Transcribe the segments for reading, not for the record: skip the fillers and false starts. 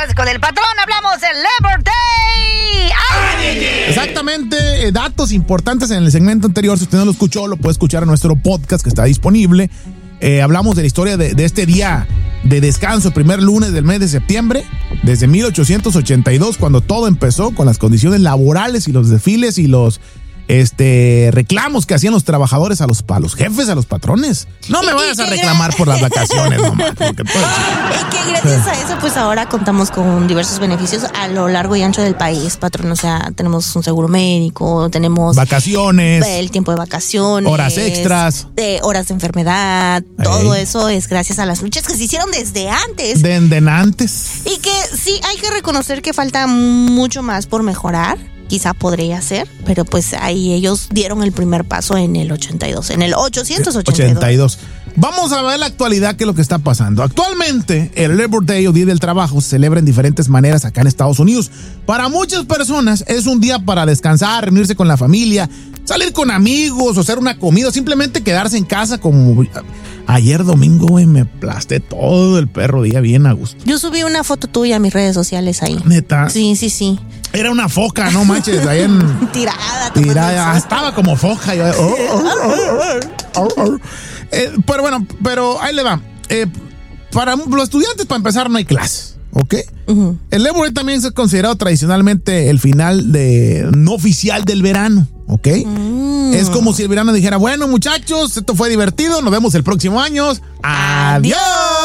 tardes con el patrón. Hablamos del Labor Day. ¡Ay! Exactamente, datos importantes en el segmento anterior. Si usted no lo escuchó, lo puede escuchar en nuestro podcast que está disponible. Hablamos de la historia de este día de descanso, primer lunes del mes de septiembre, desde 1882, cuando todo empezó con las condiciones laborales y los desfiles y los reclamos que hacían los trabajadores a los jefes, a los patrones. No me vayas a reclamar por las vacaciones, nomás. Porque y que gracias a eso, pues ahora contamos con diversos beneficios a lo largo y ancho del país, patrón. O sea, tenemos un seguro médico, tenemos vacaciones, el tiempo de vacaciones, horas extras, horas de enfermedad. Todo eso es gracias a las luchas que se hicieron desde antes. Desde antes. Y que sí, hay que reconocer que falta mucho más por mejorar. Quizá podría ser, pero pues ahí ellos dieron el primer paso en el 82, en el 882. Vamos a ver la actualidad, qué es lo que está pasando. Actualmente, el Labor Day o Día del Trabajo se celebra en diferentes maneras acá en Estados Unidos. Para muchas personas es un día para descansar, reunirse con la familia, salir con amigos o hacer una comida, o simplemente quedarse en casa como... Ayer domingo, güey, me aplasté todo el perro día bien a gusto. Yo subí una foto tuya a mis redes sociales ahí. ¿Neta? Sí. Era una foca, no manches, ahí en... Tirada. Estaba como foca. Pero bueno, pero ahí le va. Para los estudiantes, para empezar, no hay clases, ¿ok? Uh-huh. El Labor Day también es considerado tradicionalmente el final no oficial del verano, ¿ok? Es como si el verano dijera, bueno, muchachos, esto fue divertido, nos vemos el próximo año. ¡Adiós!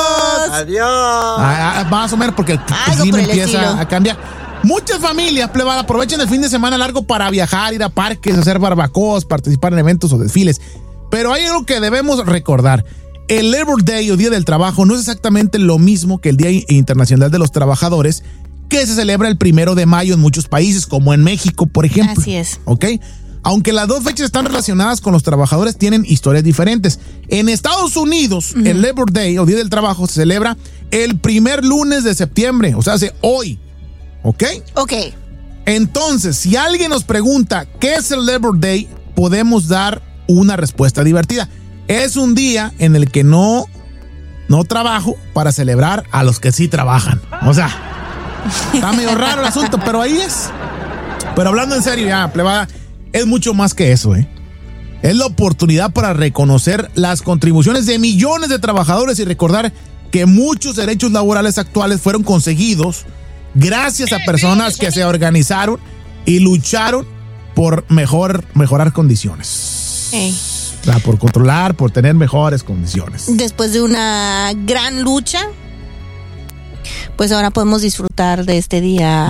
Más o menos, porque el clima empieza a cambiar. Muchas familias, plebada, aprovechan el fin de semana largo para viajar, ir a parques, hacer barbacoas, participar en eventos o desfiles. Pero hay algo que debemos recordar. El Labor Day o Día del Trabajo no es exactamente lo mismo que el Día Internacional de los Trabajadores, que se celebra el 1 de mayo en muchos países, como en México, por ejemplo. Así es. ¿Ok? Aunque las dos fechas están relacionadas con los trabajadores, tienen historias diferentes. En Estados Unidos, el Labor Day o Día del Trabajo se celebra el primer lunes de septiembre, o sea, hace hoy. ¿Ok? Ok. Entonces, si alguien nos pregunta qué es el Labor Day, podemos dar una respuesta divertida. Es un día en el que no trabajo para celebrar a los que sí trabajan. O sea, está medio raro el asunto, pero ahí es. Pero hablando en serio, ya, plebada, es mucho más que eso, ¿eh? Es la oportunidad para reconocer las contribuciones de millones de trabajadores y recordar que muchos derechos laborales actuales fueron conseguidos gracias a personas que se organizaron y lucharon por mejorar condiciones. O sea, por controlar, por tener mejores condiciones. Después de una gran lucha, pues ahora podemos disfrutar de este día.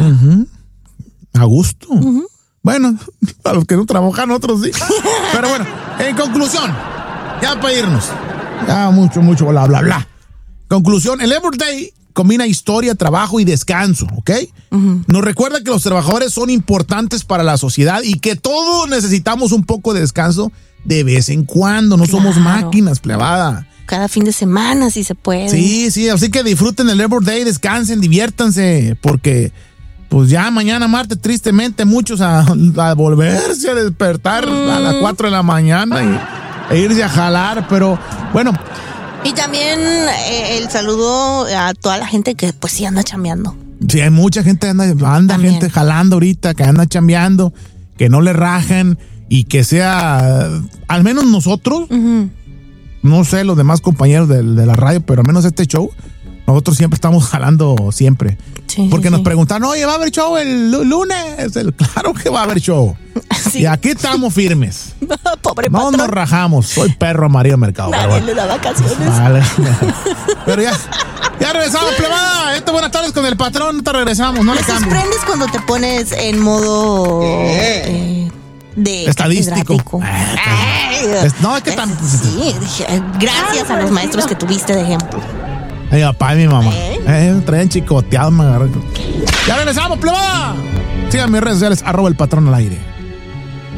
A gusto. Bueno, a los que no trabajan, otros sí. Pero bueno, en conclusión, ya para irnos. Ya mucho, bla, bla, bla. Conclusión, el Labor Day combina historia, trabajo y descanso, ¿ok? Nos recuerda que los trabajadores son importantes para la sociedad y que todos necesitamos un poco de descanso de vez en cuando. No somos máquinas, plebada. Cada fin de semana, si se puede. Sí, así que disfruten el Labor Day, descansen, diviértanse, porque pues ya mañana martes, tristemente, muchos a volverse a despertar a las 4 de la mañana e irse a jalar, pero bueno. Y también el saludo a toda la gente que pues sí anda chambeando. Sí, hay mucha gente, anda gente jalando ahorita, que anda chambeando, que no le rajan y que sea, al menos nosotros, no sé, los demás compañeros de la radio, pero al menos este show, nosotros siempre estamos jalando siempre. Sí, porque nos preguntan, oye, ¿va a haber show el lunes? Claro que va a haber show. Sí. Y aquí estamos firmes. Pobre no patrón. Nos rajamos. Soy perro amarillo mercado. Nadie le da vacaciones. Vale. Pero ya regresamos, plebada. Buenas tardes con el patrón. Te regresamos, no le cambies. Te sorprendes cuando te pones en modo de estadístico. No, es que tan... Sí, gracias a los maestros que tuviste de ejemplo. Mi papá y mi mamá. Traían chicoteado, me agarré. Ya regresamos, plebada. Síganme en mis redes sociales, @el patrón al aire.